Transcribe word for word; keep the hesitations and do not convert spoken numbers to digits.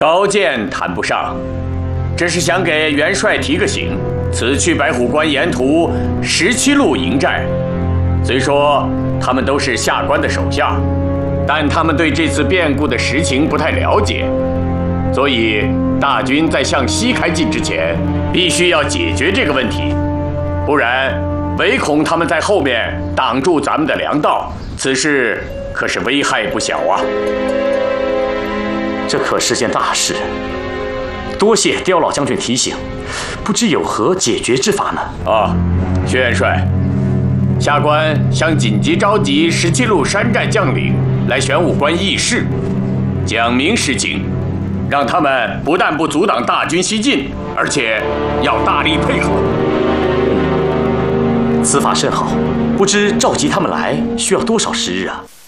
高见谈不上，只是想给元帅提个醒。此去白虎关沿途十七路营寨，虽说他们都是下官的手下，但他们对这次变故的实情不太了解，所以大军在向西开进之前，必须要解决这个问题，不然唯恐他们在后面挡住咱们的粮道，此事可是危害不小啊！ 这可是件大事，多谢刁老将军提醒，不知有何解决之法呢？ 啊，薛元帅，下官想紧急召集十七路山寨将领来玄武关议事，讲明实情，让他们不但不阻挡大军西进，而且要大力配合。 此法甚好，不知召集他们来需要多少时日啊？